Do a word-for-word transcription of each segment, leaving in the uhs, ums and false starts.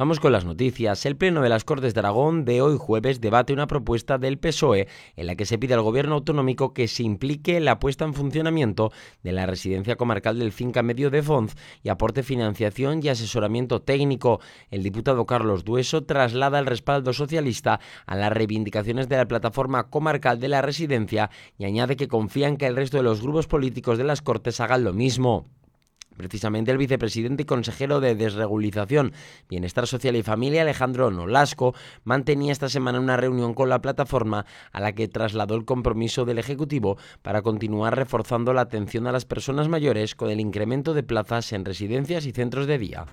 Vamos con las noticias. El Pleno de las Cortes de Aragón de hoy jueves debate una propuesta del P S O E en la que se pide al Gobierno autonómico que se implique en la puesta en funcionamiento de la residencia comarcal del Finca Medio de Fonz y aporte financiación y asesoramiento técnico. El diputado Carlos Dueso traslada el respaldo socialista a las reivindicaciones de la plataforma comarcal de la residencia y añade que confía en que el resto de los grupos políticos de las Cortes hagan lo mismo. Precisamente el vicepresidente y consejero de Desregulización, Bienestar Social y Familia, Alejandro Nolasco, mantenía esta semana una reunión con la plataforma a la que trasladó el compromiso del Ejecutivo para continuar reforzando la atención a las personas mayores con el incremento de plazas en residencias y centros de día.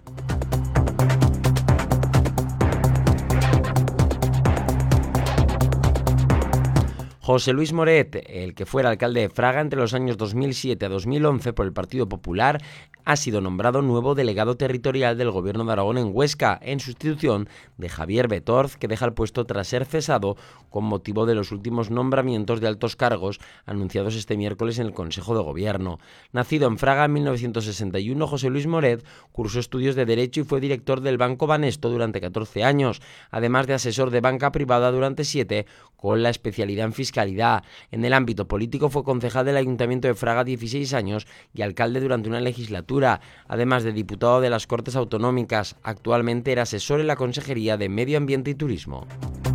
José Luis Moret, el que fuera alcalde de Fraga entre los años dos mil siete a dos mil once por el Partido Popular, ha sido nombrado nuevo delegado territorial del Gobierno de Aragón en Huesca, en sustitución de Javier Betorz, que deja el puesto tras ser cesado con motivo de los últimos nombramientos de altos cargos anunciados este miércoles en el Consejo de Gobierno. Nacido en Fraga en mil novecientos sesenta y uno, José Luis Moret cursó estudios de Derecho y fue director del Banco Banesto durante catorce años, además de asesor de banca privada durante siete, con la especialidad en fiscalidad. En el ámbito político fue concejal del Ayuntamiento de Fraga dieciséis años y alcalde durante una legislatura, además de diputado de las Cortes Autonómicas. Actualmente era asesor en la Consejería de Medio Ambiente y Turismo.